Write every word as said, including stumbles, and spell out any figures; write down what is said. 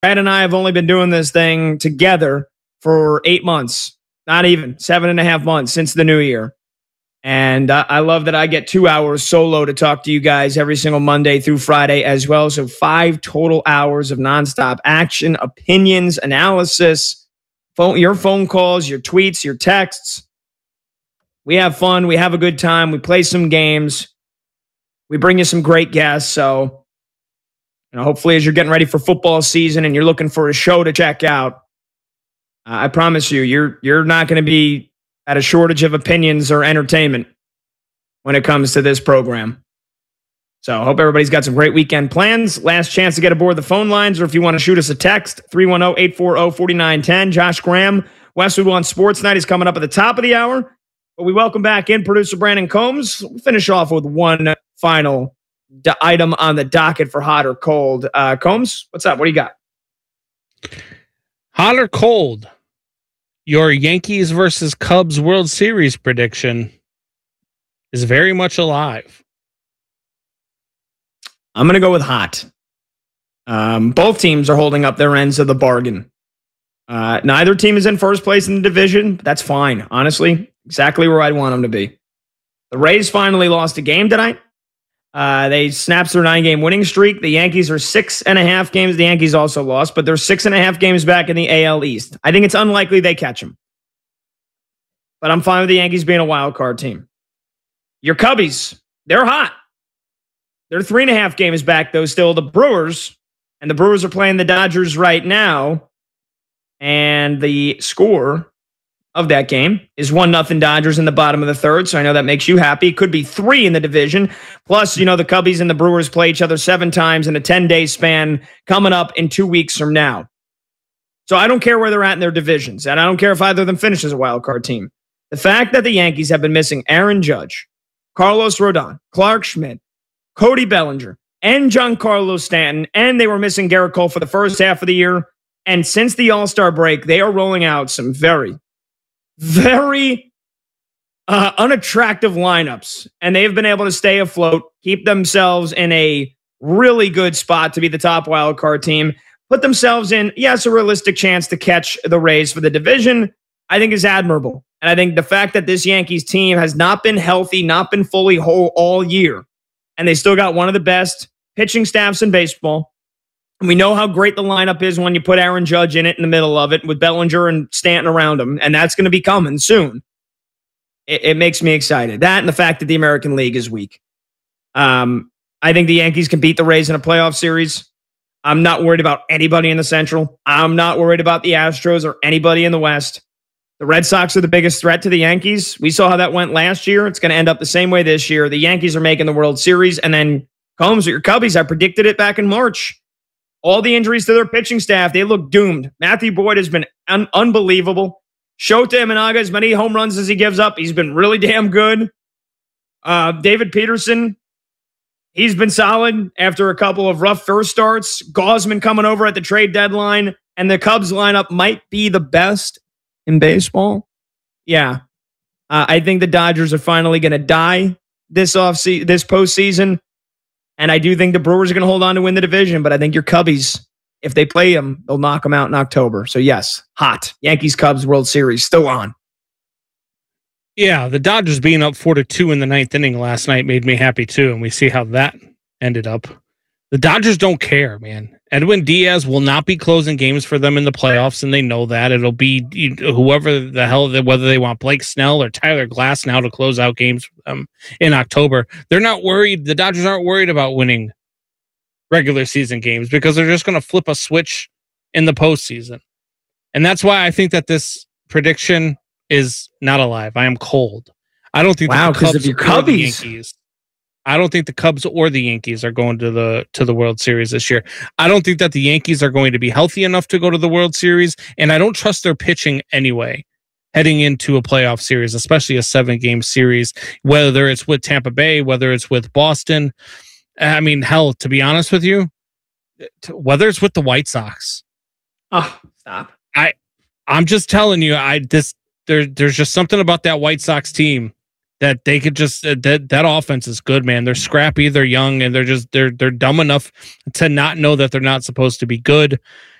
Brad and I have only been doing this thing together for eight months, not even seven and a half months since the new year. And uh, I love that I get two hours solo to talk to you guys every single Monday through Friday as well. So five total hours of nonstop action, opinions, analysis, phone, your phone calls, your tweets, your texts. We have fun. We have a good time. We play some games. We bring you some great guests. So, you know, hopefully as you're getting ready for football season and you're looking for a show to check out, uh, I promise you, you're you're not going to be at a shortage of opinions or entertainment when it comes to this program. So I hope everybody's got some great weekend plans. Last chance to get aboard the phone lines, or if you want to shoot us a text, three one zero, eight four zero, four nine one zero. Josh Graham, Westwood One Sports Night is coming up at the top of the hour. But we welcome back in producer Brandon Combs. We'll finish off with one final d- item on the docket for hot or cold. Uh, Combs, what's up? What do you got? Hot or cold? Your Yankees versus Cubs World Series prediction is very much alive. I'm going to go with hot. Um, both teams are holding up their ends of the bargain. Uh, neither team is in first place in the division. But that's fine, honestly. Exactly where I'd want them to be. The Rays finally lost a game tonight. Uh, they snapped their nine-game winning streak. The Yankees are six and a half games. The Yankees also lost, but they're six and a half games back in the A L East. I think it's unlikely they catch them. But I'm fine with the Yankees being a wild card team. Your Cubbies, they're hot. They're three and a half games back, though, still. The Brewers, and the Brewers are playing the Dodgers right now. And the score of that game is one nothing Dodgers in the bottom of the third, so I know that makes you happy. It could be three in the division. Plus, you know, the Cubbies and the Brewers play each other seven times in a ten-day span coming up in two weeks from now. So I don't care where they're at in their divisions, and I don't care if either of them finishes a wild card team. The fact that the Yankees have been missing Aaron Judge, Carlos Rodon, Clark Schmidt, Cody Bellinger, and Giancarlo Stanton, and they were missing Garrett Cole for the first half of the year, and since the All-Star break, they are rolling out some very Very uh, unattractive lineups, and they've been able to stay afloat, keep themselves in a really good spot to be the top wild card team, put themselves in, yes, a realistic chance to catch the Rays for the division, I think is admirable. And I think the fact that this Yankees team has not been healthy, not been fully whole all year, and they still got one of the best pitching staffs in baseball. And we know how great the lineup is when you put Aaron Judge in it in the middle of it with Bellinger and Stanton around him. And that's going to be coming soon. It, it makes me excited. That and the fact that the American League is weak. Um, I think the Yankees can beat the Rays in a playoff series. I'm not worried about anybody in the Central. I'm not worried about the Astros or anybody in the West. The Red Sox are the biggest threat to the Yankees. We saw how that went last year. It's going to end up the same way this year. The Yankees are making the World Series. And then Combs, with your Cubbies, I predicted it back in March. All the injuries to their pitching staff, they look doomed. Matthew Boyd has been un- unbelievable. Shota Imanaga, as many home runs as he gives up, he's been really damn good. Uh, David Peterson, he's been solid after a couple of rough first starts. Gausman coming over at the trade deadline, and the Cubs lineup might be the best in baseball. Yeah. Uh, I think the Dodgers are finally going to die this off se- this postseason. And I do think the Brewers are going to hold on to win the division, but I think your Cubbies, if they play them, they'll knock them out in October. So yes, hot. Yankees-Cubs World Series still on. Yeah, the Dodgers being up four to two in the ninth inning last night made me happy too, and we see how that ended up. The Dodgers don't care, man. Edwin Diaz will not be closing games for them in the playoffs, and they know that. It'll be whoever the hell, whether they want Blake Snell or Tyler Glass now to close out games for them in October. They're not worried. The Dodgers aren't worried about winning regular season games because they're just going to flip a switch in the postseason. And that's why I think that this prediction is not alive. I am cold. I don't think wow, the Cubs of your or the Cubbies. Yankees. I don't think the Cubs or the Yankees are going to the to the World Series this year. I don't think that the Yankees are going to be healthy enough to go to the World Series, and I don't trust their pitching anyway heading into a playoff series, especially a seven-game series, whether it's with Tampa Bay, whether it's with Boston. I mean, hell, to be honest with you, whether it's with the White Sox. Oh, stop. I, I'm just telling you, I this there there's just something about that White Sox team that they could just uh, that that offense is good, man. They're scrappy, they're young, and they're just they're they're dumb enough to not know that they're not supposed to be good.